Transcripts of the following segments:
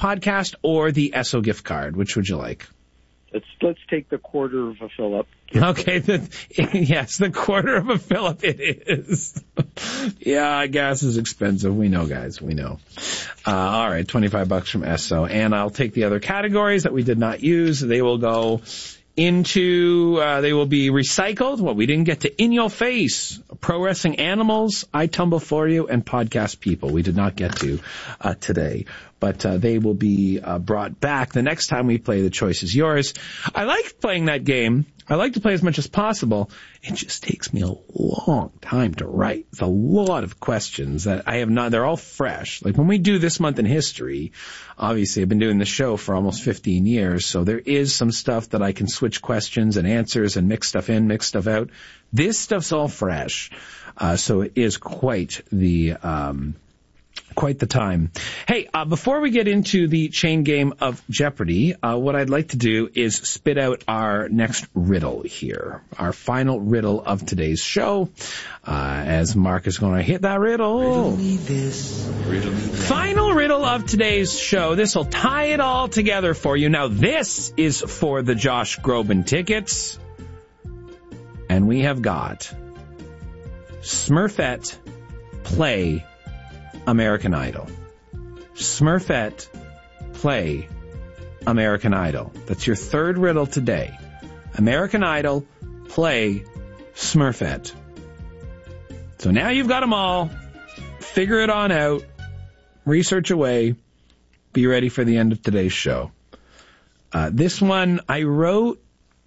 podcast or the Esso gift card? Which would you like? Let's take the quarter of a fill-up. Okay, yes, the quarter of a fill-up it is. Yeah, gas is expensive. We know, guys. We know. All right, $25 from Esso. And I'll take the other categories that we did not use. They will go into, they will be recycled. What we didn't get to In Your Face, Pro Wrestling Animals, I Tumble For You, and Podcast People. We did not get to today. But they will be brought back the next time we play The Choice Is Yours. I like playing that game. I like to play as much as possible. It just takes me a long time to write. It's a lot of questions that I have not, they're all fresh. Like when we do This Month in History, obviously I've been doing the show for almost 15 years, so there is some stuff that I can switch questions and answers and mix stuff in, mix stuff out. This stuff's all fresh. So it is quite the time. Hey, before we get into the chain game of Jeopardy, what I'd like to do is spit out our next riddle here, our final riddle of today's show, as Mark is going to hit that riddle. Riddle me this, riddle me that. Final riddle of today's show. This will tie it all together for you. Now, this is for the Josh Groban tickets, and we have got Smurfette play American Idol. Smurfette play American Idol. That's your third riddle today. American Idol play Smurfette. So now you've got them all. Figure it on out. Research away. Be ready for the end of today's show. This one I wrote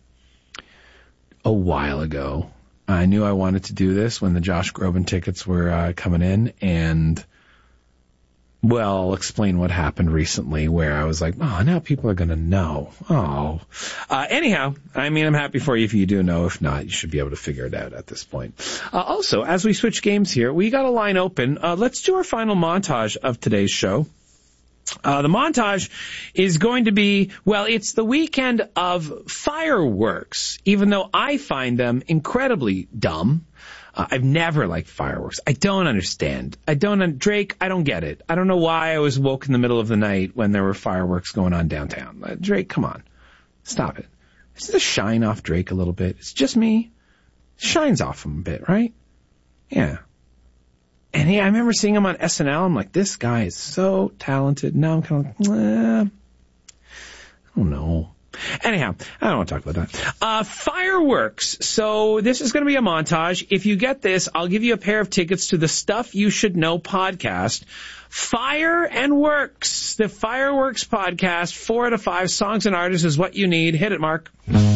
a while ago. I knew I wanted to do this when the Josh Groban tickets were coming in, and well, I'll explain what happened recently where I was like, oh, now people are going to know. Oh. Anyhow, I mean, I'm happy for you if you do know. If not, you should be able to figure it out at this point. Also, as we switch games here, we got a line open. Let's do our final montage of today's show. The montage is going to be, well, it's the weekend of fireworks, even though I find them incredibly dumb. I've never liked fireworks. I don't understand. Drake, I don't get it. I don't know why I was woke in the middle of the night when there were fireworks going on downtown. Drake, come on. Stop it. Does the shine off Drake a little bit? It's just me. Shines off him a bit, right? Yeah. And yeah, I remember seeing him on SNL. I'm like, this guy is so talented. Now I'm kind of like, I don't know. Anyhow, I don't want to talk about that. Fireworks. So this is going to be a montage. If you get this, I'll give you a pair of tickets to the Stuff You Should Know podcast. Fire and Works. The Fireworks podcast. 4 out of 5 songs and artists is what you need. Hit it, Mark.